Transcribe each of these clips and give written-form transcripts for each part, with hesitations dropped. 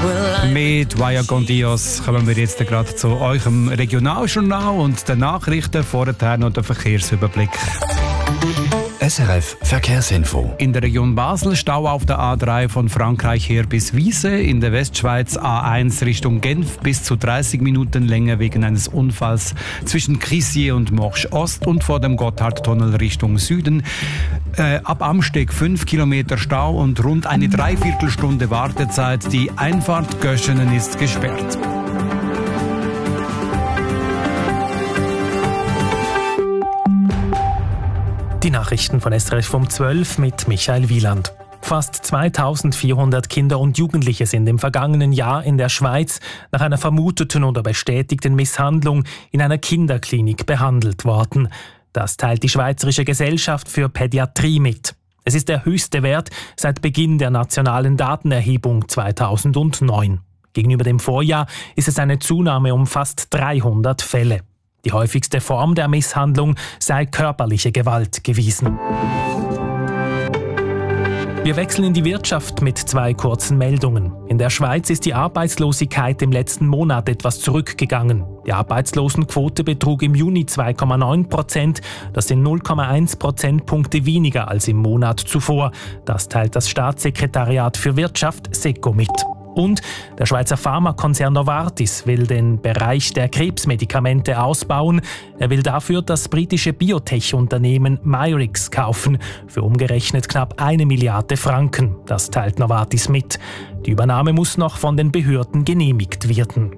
Mit Vaya con Dios kommen wir jetzt gerade zu eurem Regionaljournal und den Nachrichten. Vorher noch der Verkehrsüberblick. SRF Verkehrsinfo. In der Region Basel Stau auf der A3 von Frankreich her bis Wiese. In der Westschweiz A1 Richtung Genf bis zu 30 Minuten länger wegen eines Unfalls zwischen Crissier und Morsch Ost und vor dem Gotthardtunnel Richtung Süden. Ab Amsteg 5 Kilometer Stau und rund eine Dreiviertelstunde Wartezeit. Die Einfahrt Göschenen ist gesperrt. Die Nachrichten von SRF vom 12 mit Michael Wieland. Fast 2400 Kinder und Jugendliche sind im vergangenen Jahr in der Schweiz nach einer vermuteten oder bestätigten Misshandlung in einer Kinderklinik behandelt worden. Das teilt die Schweizerische Gesellschaft für Pädiatrie mit. Es ist der höchste Wert seit Beginn der nationalen Datenerhebung 2009. Gegenüber dem Vorjahr ist es eine Zunahme um fast 300 Fälle. Die häufigste Form der Misshandlung sei körperliche Gewalt gewesen. Wir wechseln in die Wirtschaft mit 2 kurzen Meldungen. In der Schweiz ist die Arbeitslosigkeit im letzten Monat etwas zurückgegangen. Die Arbeitslosenquote betrug im Juni 2,9%. Das sind 0,1 Prozentpunkte weniger als im Monat zuvor. Das teilt das Staatssekretariat für Wirtschaft SECO mit. Und der Schweizer Pharmakonzern Novartis will den Bereich der Krebsmedikamente ausbauen. Er will dafür das britische Biotech-Unternehmen Myrix kaufen, für umgerechnet knapp 1 Milliarde Franken. Das teilt Novartis mit. Die Übernahme muss noch von den Behörden genehmigt werden.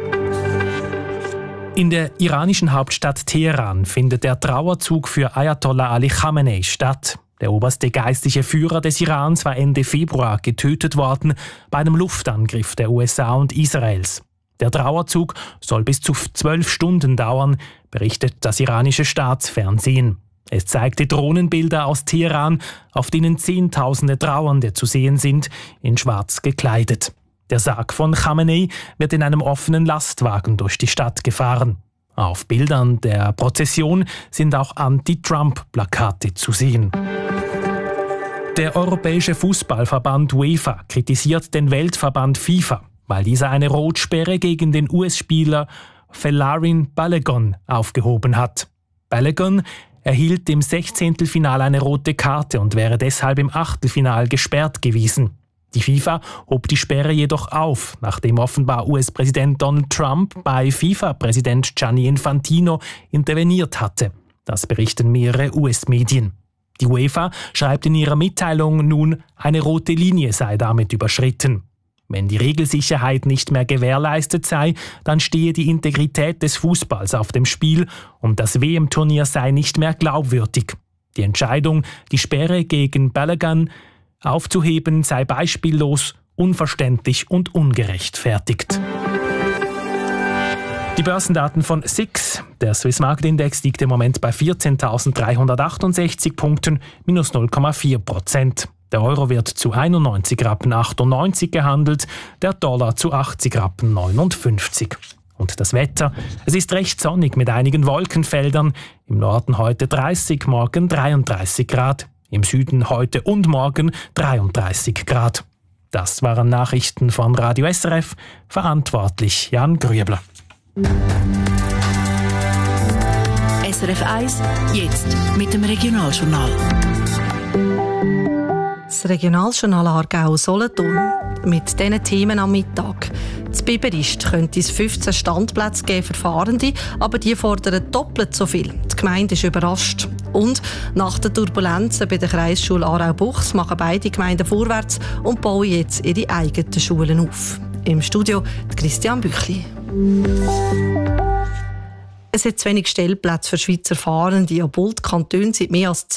In der iranischen Hauptstadt Teheran findet der Trauerzug für Ayatollah Ali Khamenei statt. Der oberste geistliche Führer des Irans war Ende Februar getötet worden bei einem Luftangriff der USA und Israels. Der Trauerzug soll bis zu 12 Stunden dauern, berichtet das iranische Staatsfernsehen. Es zeigte Drohnenbilder aus Teheran, auf denen Zehntausende Trauernde zu sehen sind, in schwarz gekleidet. Der Sarg von Khamenei wird in einem offenen Lastwagen durch die Stadt gefahren. Auf Bildern der Prozession sind auch Anti-Trump-Plakate zu sehen. Der Europäische Fußballverband UEFA kritisiert den Weltverband FIFA, weil dieser eine Rotsperre gegen den US-Spieler Folarin Balogun aufgehoben hat. Balogun erhielt im 16. Finale eine rote Karte und wäre deshalb im Achtelfinal gesperrt gewesen. Die FIFA hob die Sperre jedoch auf, nachdem offenbar US-Präsident Donald Trump bei FIFA-Präsident Gianni Infantino interveniert hatte. Das berichten mehrere US-Medien. Die UEFA schreibt in ihrer Mitteilung nun, eine rote Linie sei damit überschritten. Wenn die Regelsicherheit nicht mehr gewährleistet sei, dann stehe die Integrität des Fußballs auf dem Spiel und das WM-Turnier sei nicht mehr glaubwürdig. Die Entscheidung, die Sperre gegen Balogun aufzuheben, sei beispiellos, unverständlich und ungerechtfertigt. Die Börsendaten von SIX. Der Swiss Market Index liegt im Moment bei 14.368 Punkten, minus 0,4%. Der Euro wird zu 91,98 Rappen gehandelt, der Dollar zu 80,59 Rappen. Und das Wetter? Es ist recht sonnig mit einigen Wolkenfeldern. Im Norden heute 30, morgen 33 Grad. Im Süden heute und morgen 33 Grad. Das waren Nachrichten von Radio SRF. Verantwortlich Jan Grüebler. SRF 1, jetzt mit dem Regionaljournal. Das Regionaljournal Aargau-Solothurn mit diesen Themen am Mittag. Das Biberist könnte es 15 Standplätze geben für Fahrende, aber die fordern doppelt so viel. Die Gemeinde ist überrascht. Und nach den Turbulenzen bei der Kreisschule Aarau-Buchs machen beide Gemeinden vorwärts und bauen jetzt ihre eigenen Schulen auf. Im Studio Christian Büchli. Es hat zu wenig Stellplätze für Schweizer Fahrende, obwohl die Kantone seit mehr als